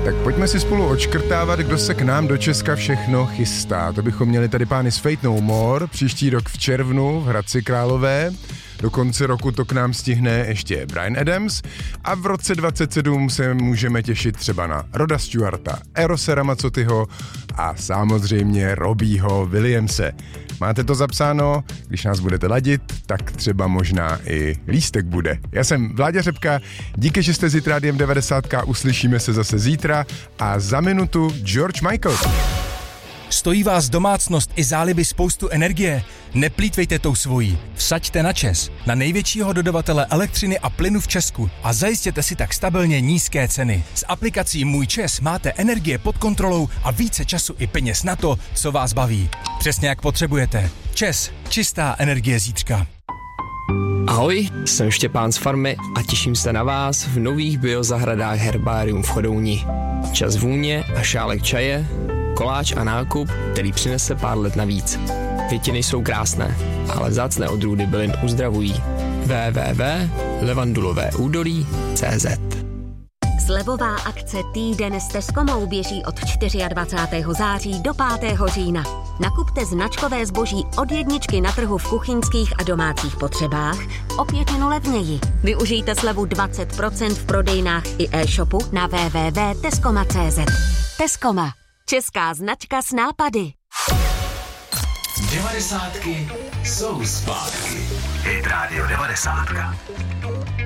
Tak pojďme si spolu odškrtávat, kdo se k nám do Česka všechno chystá. To bychom měli tady pány z Faith No More, příští rok v červnu v Hradci Králové. Do konce roku to k nám stihne ještě Bryan Adams a v roce 2027 se můžeme těšit třeba na Roda Stewarta, Erose Ramazzotyho a samozřejmě Robbieho Williamse. Máte to zapsáno? Když nás budete ladit, tak třeba možná i lístek bude. Já jsem Vláďa Řepka, díky, že jste s Rádiem 90, uslyšíme se zase zítra a za minutu George Michael. Stojí vás domácnost i záliby spoustu energie? Neplýtvejte tou svojí. Vsaďte na ČEZ, na největšího dodavatele elektřiny a plynu v Česku a zajistěte si tak stabilně nízké ceny. S aplikací Můj ČEZ máte energie pod kontrolou a více času i peněz na to, co vás baví. Přesně jak potřebujete. ČEZ, čistá energie zítřka. Ahoj, jsem Štěpán z farmy a těším se na vás v nových biozahradách Herbarium v Chodouni. Čas vůně a šálek čaje, koláč a nákup, který přinese pár let navíc. Květiny jsou krásné, ale vzácné odrůdy bylin uzdravují. www.levandulovéúdolí.cz Slevová akce Týden s Tescomou běží od 24. září do 5. října. Nakupte značkové zboží od jedničky na trhu v kuchyňských a domácích potřebách o 5 levněji. Využijte slevu 20% v prodejnách i e-shopu na www.tescoma.cz. Tescoma. Česká značka s nápady. 90 jsou zpátky. Hit Radio 90.